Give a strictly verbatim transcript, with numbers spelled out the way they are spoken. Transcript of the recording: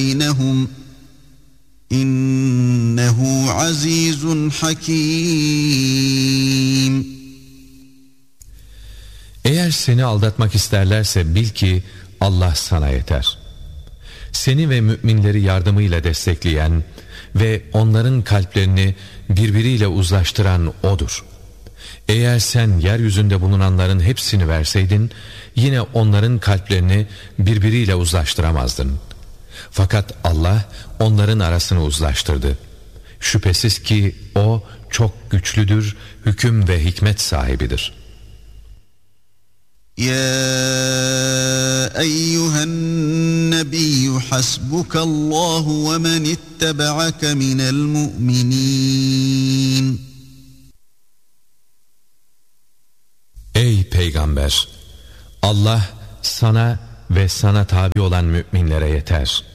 beynehum innehu azizun hakim. Eğer seni aldatmak isterlerse bil ki Allah sana yeter. Seni ve müminleri yardımıyla destekleyen ve onların kalplerini birbiriyle uzlaştıran O'dur. Eğer sen yeryüzünde bulunanların hepsini verseydin, yine onların kalplerini birbiriyle uzlaştıramazdın. Fakat Allah onların arasını uzlaştırdı. Şüphesiz ki O çok güçlüdür, hüküm ve hikmet sahibidir. Ya eyyühen nebiyyü hasbukallahu ve men ittebe'ake minel mu'minin. Ey Peygamber! Allah sana ve sana tabi olan müminlere yeter.